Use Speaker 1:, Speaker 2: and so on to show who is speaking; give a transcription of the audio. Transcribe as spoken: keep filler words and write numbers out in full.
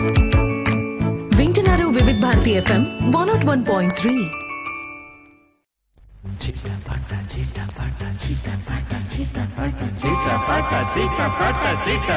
Speaker 1: వింటున్నారు వివిధ Bharati FM one not one point three.
Speaker 2: చిట్టపట చిట్టపట చిట్టపట చిట్టపట చిట్టపట చిట్టపట చిట్ట